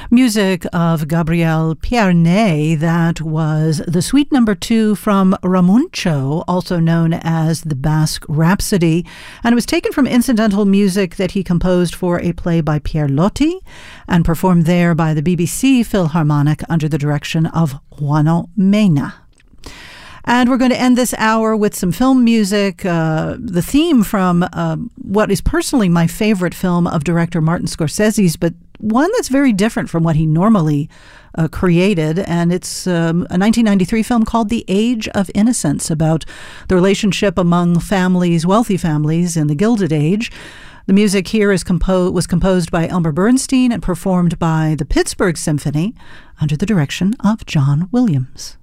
Music of Gabriel Pierney. That was the Suite Number 2 from Ramuncho, also known as the Basque Rhapsody, and it was taken from incidental music that he composed for a play by Pierre Loti and performed there by the BBC Philharmonic under the direction of Juano Mena. And we're going to end this hour with some film music, the theme from what is personally my favorite film of director Martin Scorsese's, but one that's very different from what he normally created. And it's a 1993 film called The Age of Innocence, about the relationship among families, wealthy families in the Gilded Age. The music here was composed by Elmer Bernstein and performed by the Pittsburgh Symphony under the direction of John Williams.